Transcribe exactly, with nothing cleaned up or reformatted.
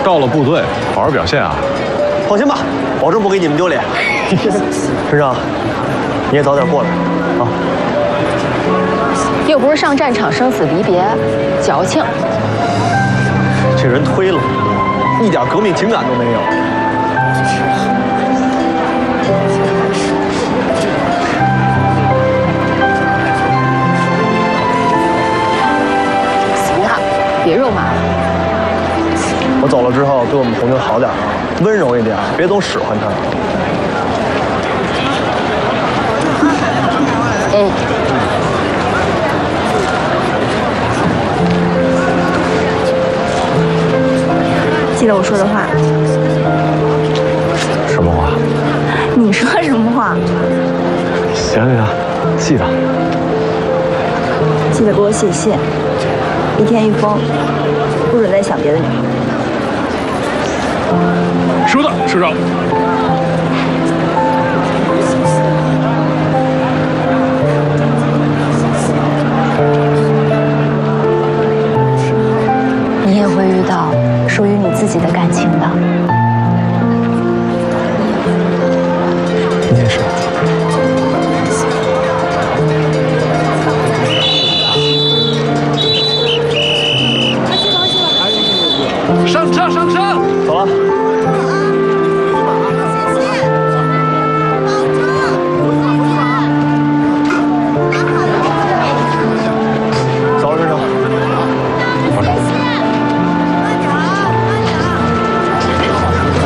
到了部队，好好表现啊！ 放心吧，保证不给你们丢脸。师长，你也早点过来啊！ 又不是上战场生死离别，矫情。 这人推了，一点革命情感都没有。 行了，别肉麻了。 我走了之后，对我们同学好点啊，温柔一点，别总使唤他。 嗯。 记得我说的话。 什么话？ 你说什么话？ 行行行，记得。 记得给我写信，一天一封，不准再想别的女孩。 收到，师长。